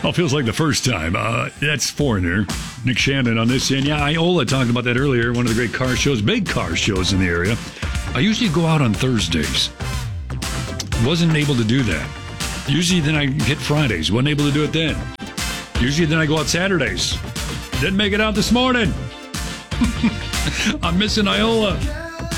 Oh, feels like the first time. That's Foreigner. Nick Shannon on this end. Yeah, Iola talked about that earlier. One of the great car shows, big car shows in the area. I usually go out on Thursdays. Wasn't able to do that. Usually then I hit Fridays. Wasn't able to do it then. Usually then I go out Saturdays. Didn't make it out this morning. I'm missing Iola.